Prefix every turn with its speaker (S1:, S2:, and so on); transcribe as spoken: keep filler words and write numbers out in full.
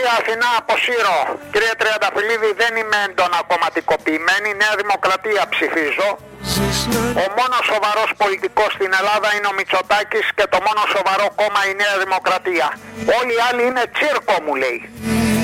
S1: Νότια Αθηνά από Σύρο. Κύριε Τριανταφυλλίδη, δεν είμαι έντονα κομματικοποιημένη, Νέα Δημοκρατία ψηφίζω. Ο μόνος σοβαρός πολιτικός στην Ελλάδα είναι ο Μητσοτάκης και το μόνο σοβαρό κόμμα η Νέα Δημοκρατία. Όλοι οι άλλοι είναι τσίρκο, μου λέει.